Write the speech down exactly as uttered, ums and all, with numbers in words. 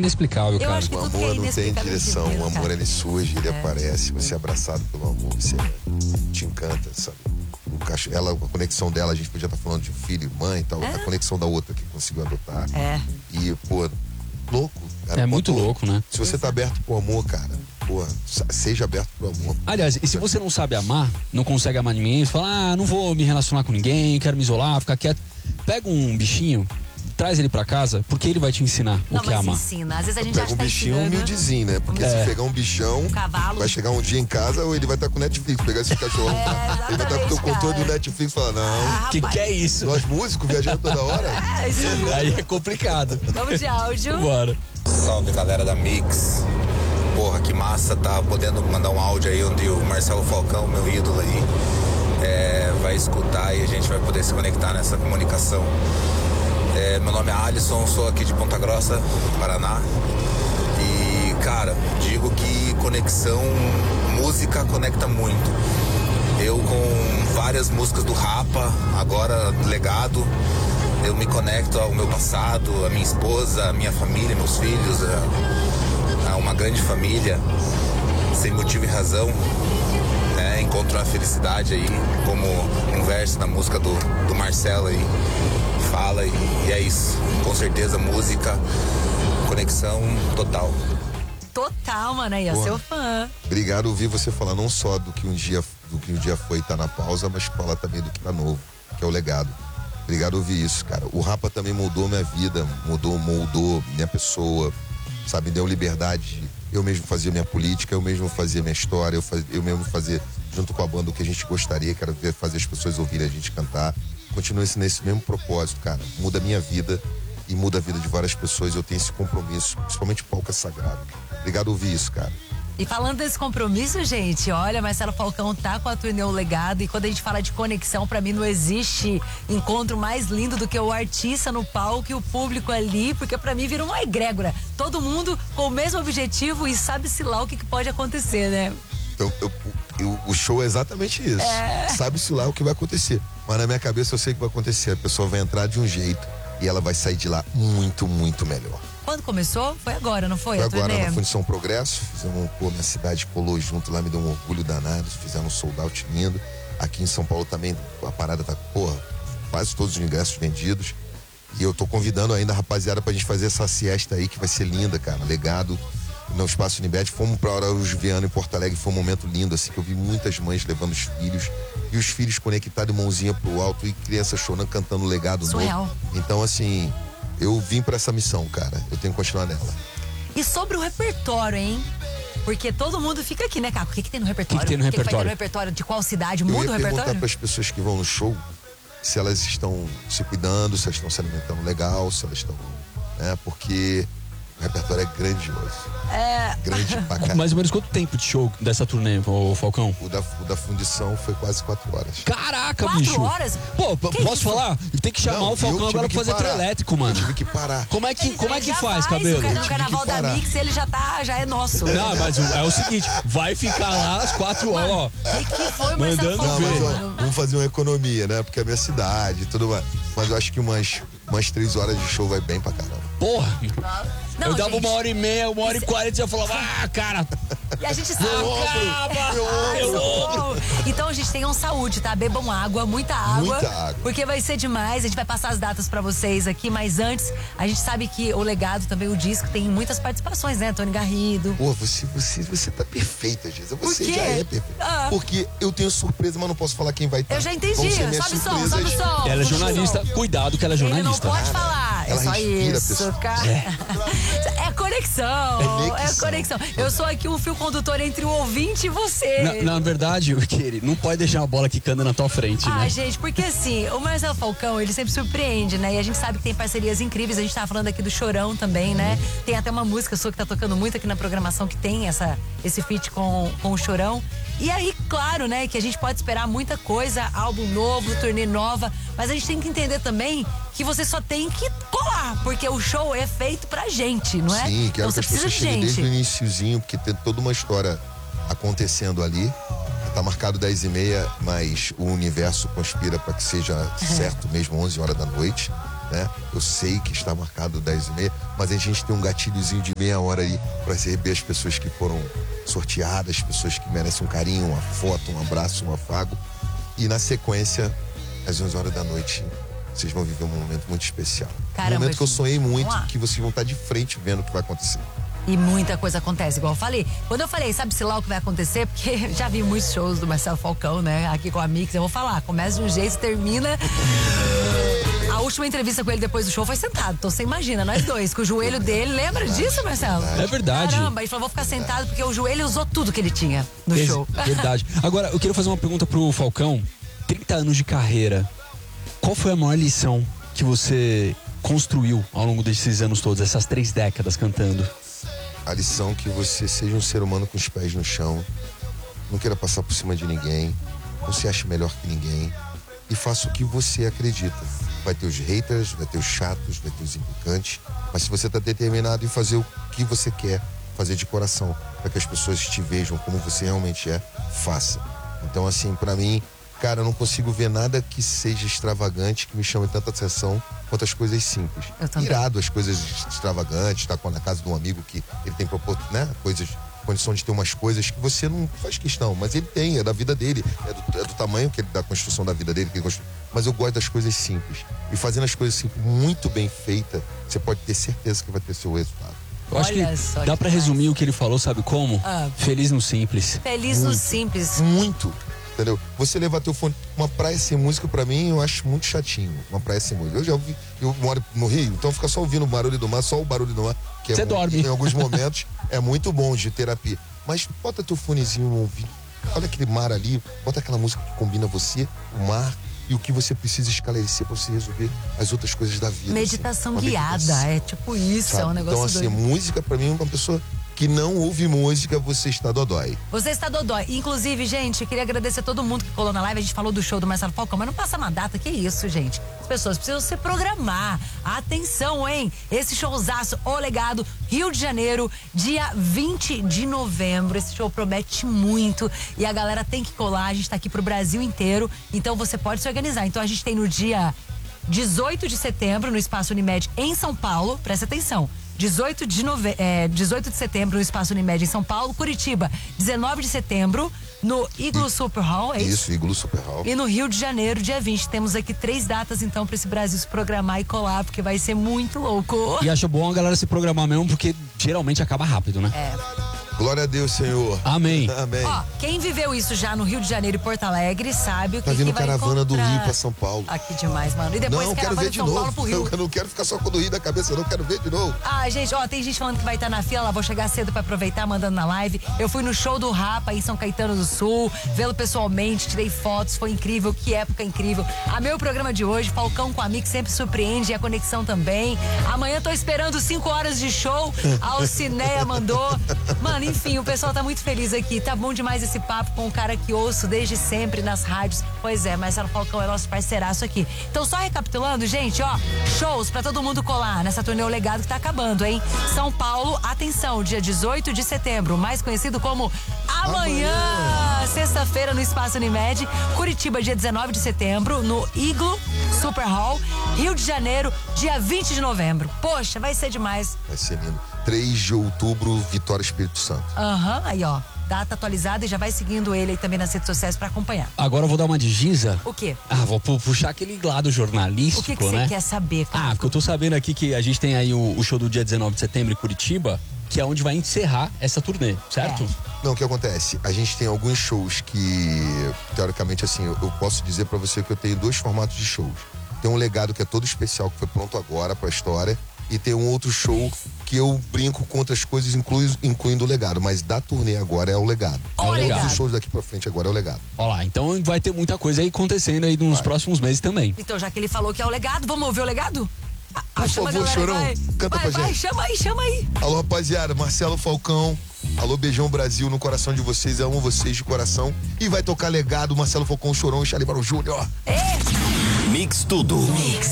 inexplicável, Eu cara. acho que O tudo amor que é não tem inexplicável direção, divino, o amor cara. ele surge, ele É. aparece, você é abraçado pelo amor, você te encanta, sabe? O cacho- ela, a conexão dela, a gente podia estar falando de filho, mãe e tal, É. a conexão da outra que conseguiu adotar. É. E, pô, louco. Cara, É pô, muito pô, louco, né? Se você tá aberto pro amor, cara, pô, sa- seja aberto pro amor. Aliás, e se você não sabe amar, não consegue amar ninguém, você fala, ah, não vou me relacionar com ninguém, quero me isolar, ficar quieto. Pega um bichinho, traz ele pra casa, porque ele vai te ensinar Não, o que é mas amar. ensina. Às vezes a gente Pega acha um que tá bichinho ensinando. humildezinho, né? Porque É. se pegar um bichão, Um cavalo. vai chegar um dia em casa ou ele vai estar com Netflix. Pegar esse cachorro, É, ele vai estar com o teu exatamente, controle do cara. Netflix e falar, não, Ah, Que rapaz. que é isso? nós músicos viajando toda hora. É, isso é- Aí é complicado. Vamos de áudio. Bora. Salve, galera da Mix. Porra, que massa, tá podendo mandar um áudio aí onde o Marcelo Falcão, meu ídolo aí, é, vai escutar e a gente vai poder se conectar nessa comunicação. É, meu nome é Alisson, sou aqui de Ponta Grossa, Paraná. E, cara, digo que conexão, música conecta muito. Eu com várias músicas do Rapa, agora Legado, eu me conecto ao meu passado, à minha esposa, à minha família, meus filhos, a, a uma grande família, sem motivo e razão, né? Encontro a felicidade aí, como um verso na música do, do Marcelo aí, fala, e, e é isso. Com certeza, música, conexão total. Total, mano. Aí, ó, Porra. seu fã. Obrigado ouvir você falar não só do que um dia, do que um dia foi e tá na pausa, mas falar também do que tá novo, que é o legado. Obrigado ouvir isso, cara. O Rapa também mudou minha vida, mudou, moldou minha pessoa, sabe, me deu liberdade. Eu mesmo fazia minha política, eu mesmo fazia minha história, eu, faz, eu mesmo fazia junto com a banda o que a gente gostaria, que era ver, fazer as pessoas ouvirem a gente cantar. Continua nesse, nesse mesmo propósito, cara. Muda a minha vida e muda a vida de várias pessoas. Eu tenho esse compromisso, principalmente o palco é sagrado. Obrigado ouvir isso, cara. E falando desse compromisso, gente, olha, Marcelo Falcão tá com a turnê O Legado, e quando a gente fala de conexão, pra mim não existe encontro mais lindo do que o artista no palco e o público ali, porque pra mim vira uma egrégora. Todo mundo com o mesmo objetivo e sabe-se lá o que, que pode acontecer, né? Então, eu, eu, o show é exatamente isso. É. Sabe-se lá o que vai acontecer. Mas na minha cabeça eu sei o que vai acontecer. A pessoa vai entrar de um jeito e ela vai sair de lá muito, muito melhor. Quando começou? Foi agora, não foi? Foi a agora turnê? na Fundição Progresso, fizemos um, pô, minha cidade colou junto lá, me deu um orgulho danado, fizemos um sold out lindo. Aqui em São Paulo também a parada tá, porra, quase todos os ingressos vendidos. E eu tô convidando ainda a rapaziada pra gente fazer essa siesta aí, que vai ser linda, cara. Legado no Espaço Unibet. Fomos pra Araújo Viana em Porto Alegre, foi um momento lindo, assim, que eu vi muitas mães levando os filhos. E os filhos conectados, mãozinha pro alto, e crianças chorando, cantando Legado Surreal. novo. Então, assim, eu vim pra essa missão, cara. Eu tenho que continuar nela. E sobre o repertório, hein? Porque todo mundo fica aqui, né, Caco? O que, que tem no repertório? que tem no vai ter repertório? no repertório? De qual cidade? Eu Muda o ia perguntar repertório? para as pessoas que vão no show se elas estão se cuidando, se elas estão se alimentando legal, se elas estão, né? Porque o repertório é grandioso. É. Grande pra caralho. Mais ou menos quanto tempo de show dessa turnê, ô Falcão? O da, o da fundição foi quase quatro horas. Caraca, Quatro bicho. horas? Pô, Que posso isso? falar? Tem que chamar Não, o Falcão eu tive agora que pra fazer parar. trio elétrico, Eu mano. tive que parar. Como é que, Ele- como é ele que já faz, cabelo? O car- Eu no tive carnaval que da parar. Mix, ele já tá, já é nosso. Não, mas o- é o seguinte, vai ficar lá às quatro horas, ó. O que, que foi, Marcelo Mandando Não, Falcão? mas ó, mano? vamos fazer uma economia, né? Porque é a minha cidade e tudo mais. Mas eu acho que umas, umas três horas de show vai bem pra caramba. Porra. Não, eu dava gente, uma hora e meia, uma hora e quarenta e eu falava, ah, cara, E a gente sabe. acaba. Meu Ai, ombro. socorro. Então, gente, tenham saúde, tá? Bebam água, muita água. Muita água. Porque vai ser demais. A gente vai passar as datas pra vocês aqui, mas antes, a gente sabe que o Legado, também o disco, tem muitas participações, né? Tony Garrido. Pô, você, você, você tá perfeita, Geisa. Você quê? já é perfeita. Ah. Porque eu tenho surpresa, mas não posso falar quem vai estar. Eu já entendi. Vão ser minhas Sobe o som, surpresas. sobe o som. Ela é Sobe o jornalista, som. cuidado que ela é Ele não jornalista. pode falar. Ela é só respira, isso, pessoal. cara. É conexão. É É conexão. conexão. Eu sou aqui um fio condutor entre o ouvinte e você. Na, na verdade, querido, não pode deixar a bola quicando na tua frente, Ah, né? gente, porque assim, o Marcelo Falcão, ele sempre surpreende, né? E a gente sabe que tem parcerias incríveis. A gente tava falando aqui do Chorão também, né? Tem até uma música sua que tá tocando muito aqui na programação que tem essa, esse feat com, com o Chorão. E aí, claro, né, que a gente pode esperar muita coisa, álbum novo, turnê nova, mas a gente tem que entender também que você só tem que colar, porque o show é feito pra gente, não é? Sim, então quero que você as precisa pessoas de cheguem desde o gente. iniciozinho, porque tem toda uma história acontecendo ali. Tá marcado dez e meia, mas o universo conspira para que seja certo mesmo onze horas da noite. né? Eu sei que está marcado dez e meia, mas a gente tem um gatilhozinho de meia hora aí para receber as pessoas que foram sorteadas, pessoas que merecem um carinho, uma foto, um abraço, um afago. E na sequência, às onze horas da noite, vocês vão viver um momento muito especial. Caramba, um momento que eu sonhei muito, vamos lá. que vocês vão estar de frente vendo o que vai acontecer. E muita coisa acontece, igual eu falei. Quando eu falei, sabe-se lá o que vai acontecer? Porque já vi muitos shows do Marcelo Falcão, né? Aqui com a Mix, eu vou falar. Começa de um jeito, termina... A última entrevista com ele depois do show foi sentado. Então você imagina, nós dois, com o joelho dele. Lembra disso, Marcelo? É verdade. Caramba, ele falou, vou ficar sentado porque o joelho usou tudo que ele tinha no Ex- show. Verdade. Agora, eu queria fazer uma pergunta pro Falcão. trinta anos de carreira. Qual foi a maior lição que você construiu ao longo desses anos todos, essas três décadas cantando? A lição que você seja um ser humano com os pés no chão, não queira passar por cima de ninguém, não se ache melhor que ninguém e faça o que você acredita. Vai ter os haters, vai ter os chatos, vai ter os implicantes, mas se você está determinado em fazer o que você quer, fazer de coração, para que as pessoas te vejam como você realmente é, faça. Então, assim, para mim, cara, eu não consigo ver nada que seja extravagante, que me chame tanta atenção quanto as coisas simples. Eu também. Irado as coisas extravagantes, tá na casa de um amigo que ele tem proposto, né, coisas, condição de ter umas coisas que você não faz questão, mas ele tem, é da vida dele, é do, é do tamanho que ele, da construção da vida dele, que ele constru... mas eu gosto das coisas simples. E fazendo as coisas simples muito bem feitas, você pode ter certeza que vai ter seu resultado. Eu acho Olha que só dá que pra demais. resumir o que ele falou, sabe como? Ah. Feliz no simples. Feliz no simples. Muito, entendeu? Você levar teu fone, uma praia sem música pra mim eu acho muito chatinho, uma praia sem música. Eu já ouvi, eu moro no Rio, então fica só ouvindo o barulho do mar, só o barulho do mar, que é Você mu- dorme. em alguns momentos é muito bom de terapia. Mas bota teu fonezinho no ouvido, olha aquele mar ali, bota aquela música que combina você, o mar e o que você precisa esclarecer pra você resolver as outras coisas da vida. Meditação assim. Uma guiada, meditação, é tipo isso, sabe? é um negócio Então, assim, doido. música pra mim é uma pessoa que não ouve música, você está dodói. Você está dodói. Inclusive, gente, eu queria agradecer a todo mundo que colou na live. A gente falou do show do Marcelo Falcão, mas não passa uma data. Que isso, gente? As pessoas precisam se programar. Atenção, hein? Esse showzaço, O Legado, Rio de Janeiro, dia vinte de novembro. Esse show promete muito e a galera tem que colar. A gente tá aqui pro Brasil inteiro, então você pode se organizar. Então a gente tem no dia dezoito de setembro, no Espaço Unimed, em São Paulo. Presta atenção. dezoito de, nove... é, dezoito de setembro no Espaço Unimed em São Paulo. Curitiba, dezenove de setembro no Iglu Super Hall, é isso? Isso, Iglu Super Hall. E no Rio de Janeiro, dia vinte. Temos aqui três datas, então, pra esse Brasil se programar e colar, porque vai ser muito louco. E acho bom a galera se programar mesmo, porque geralmente acaba rápido, né? É. Glória a Deus, Senhor. Amém. Amém. Ó, quem viveu isso já no Rio de Janeiro e Porto Alegre sabe o que, Tá vindo que vai caravana do encontrar. Rio pra São Paulo. Ah, que demais, mano. E depois Não, quero caravana ver de de São Paulo pro novo. Rio. Eu não quero ficar só com o do Rio da cabeça, eu não quero ver de novo. Ah, gente, ó, tem gente falando que vai estar na fila, lá, vou chegar cedo pra aproveitar, mandando na live. Eu fui no show do Rapa em São Caetano do Sul, vê-lo pessoalmente, tirei fotos, foi incrível, que época incrível. Amei o programa de hoje, Falcão com a Mix sempre surpreende, e a conexão também. Amanhã tô esperando cinco horas de show, a Alcineia mandou. Mano, enfim, o pessoal tá muito feliz aqui, tá bom demais esse papo com o cara que ouço desde sempre nas rádios. Pois é, Marcelo Falcão é nosso parceiraço aqui. Então, só recapitulando, gente, ó, shows pra todo mundo colar nessa turnê O Legado que tá acabando, hein? São Paulo, atenção, dia dezoito de setembro, mais conhecido como amanhã, amanhã. Sexta-feira no Espaço Unimed. Curitiba, dia dezenove de setembro, no Iglu Super Hall. Rio de Janeiro, dia vinte de novembro. Poxa, vai ser demais. Vai ser lindo. três de outubro, Vitória, Espírito Santo. Aham, uhum, aí ó, data atualizada e já vai seguindo ele aí também nas redes sociais pra acompanhar. Agora eu vou dar uma de Giza. O quê? Ah, vou pu- puxar aquele lado jornalístico, O que que você né? quer saber, cara? Ah, porque eu tô sabendo aqui que a gente tem aí o, o show do dia dezenove de setembro em Curitiba, que é onde vai encerrar essa turnê, certo? É. Não, o que acontece? A gente tem alguns shows que, teoricamente, assim, eu, eu posso dizer pra você que eu tenho dois formatos de shows. Tem um legado que é todo especial, que foi pronto agora pra história, e tem um outro show que eu brinco com outras coisas, inclui, incluindo o legado, mas da turnê agora é o legado. O legado. Todos os shows daqui pra frente agora é o legado. Ó lá, então vai ter muita coisa aí acontecendo aí nos Vai. próximos meses também. Então, já que ele falou que é o legado, vamos ouvir o legado? Ah, Por chama a favor, galera aí, Chorão, vai. canta vai, pra vai, gente. chama aí, chama aí. Alô, rapaziada, Marcelo Falcão. Alô, beijão Brasil no coração de vocês, eu amo vocês de coração. E vai tocar legado, Marcelo Falcão, Chorão e Charlie Brown Júnior. É. Mix tudo. Mix.